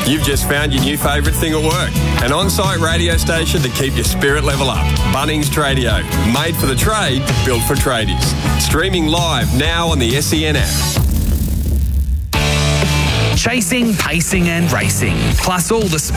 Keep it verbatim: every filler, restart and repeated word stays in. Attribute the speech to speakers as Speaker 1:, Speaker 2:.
Speaker 1: You've just found your new favourite thing at work. An on-site radio station to keep your spirit level up. Bunnings Tradio. Made for the trade, built for tradies. Streaming live now on the S E N app.
Speaker 2: Chasing, pacing and racing, plus all the